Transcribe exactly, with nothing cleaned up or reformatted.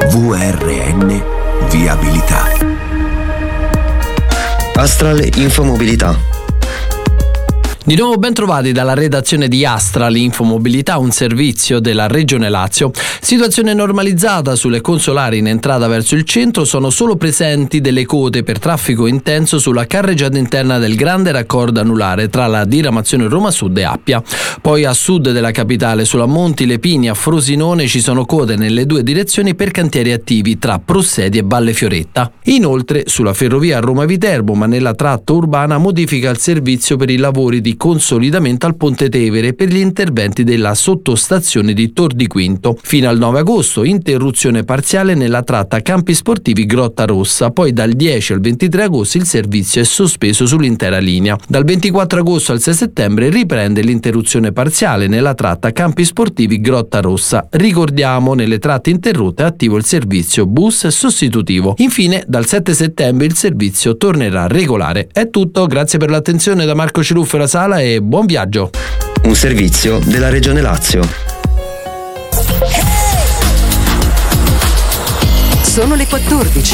V R N Viabilità. Astral Infomobilità. Di nuovo ben trovati dalla redazione di Astral Infomobilità, un servizio della Regione Lazio. Situazione normalizzata sulle consolari in entrata verso il centro, sono solo presenti delle code per traffico intenso sulla carreggiata interna del grande raccordo anulare tra la diramazione Roma Sud e Appia. Poi a sud della capitale, sulla Monti Lepini a Frosinone, ci sono code nelle due direzioni per cantieri attivi tra Prossedi e Valle Fioretta. Inoltre sulla ferrovia Roma-Viterbo, ma nella tratta urbana, modifica il servizio per i lavori di consolidamento al Ponte Tevere per gli interventi della sottostazione di Tor di Quinto. Fino al nove agosto interruzione parziale nella tratta Campi Sportivi Grotta Rossa, poi dal dieci al ventitré agosto il servizio è sospeso sull'intera linea. Dal ventiquattro agosto al sei settembre riprende l'interruzione parziale nella tratta Campi Sportivi Grotta Rossa. Ricordiamo, nelle tratte interrotte è attivo il servizio bus sostitutivo. Infine dal sette settembre il servizio tornerà regolare. È tutto, grazie per l'attenzione da Marco Ciruffo e la Sala e buon viaggio. Un servizio della Regione Lazio. Sono le quattordici.